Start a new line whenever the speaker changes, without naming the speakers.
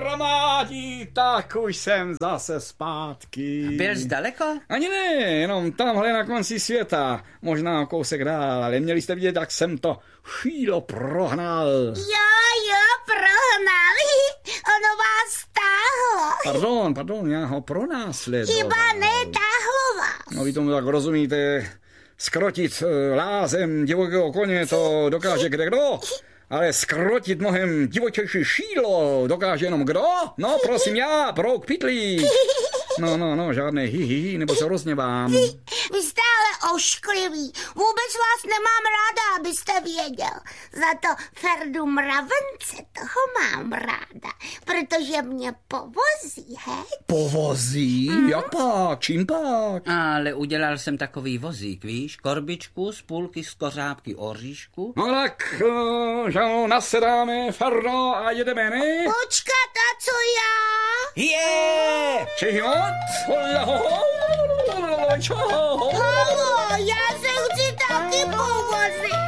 kamarádi, tak už jsem zase zpátky.
Byl jsi daleko?
Ani ne, jenom tamhle na konci světa. Možná kousek dál, ale měli jste vidět, jak jsem to šílo prohnal.
Jo, prohnal. Ono vás stáhlo.
Pardon, já ho pronásledoval.
Chyba netáhlo vás.
No vy tomu tak rozumíte, skrotit lázem divokého koně to dokáže kdekdo, ale skrotit mnohem divočejší šílo dokáže jenom kdo? No prosím já, Brouk Pytlík. No, žádné hi, nebo se rozněvám.
Vy jste ale ošklivý. Vůbec vás nemám ráda, abyste věděl. Za to Ferdu Mravence toho mám ráda, protože mě povozí, hej?
Povozí? Jak pak? Čím pak?
Ale udělal jsem takový vozík, víš? Korbičku z půlky z kořápky oříšku.
No tak, že nasedáme, Ferdo, a jedeme, ne?
Počkat, a co já?
Čehot?
Halo, já se chci taky povozit.